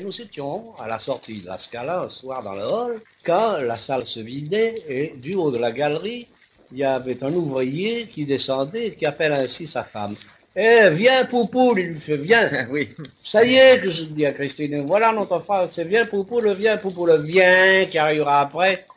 nous étions à la sortie de la Scala un soir dans le hall, quand la salle se vidait et du haut de la galerie, il y avait un ouvrier qui descendait et qui appelle ainsi sa femme. Eh, viens, Poupoule, il lui fait, viens. Oui. Ça y est, que je dis à Christine, voilà notre phrase, c'est viens, Poupoule, viens, qui arrivera après.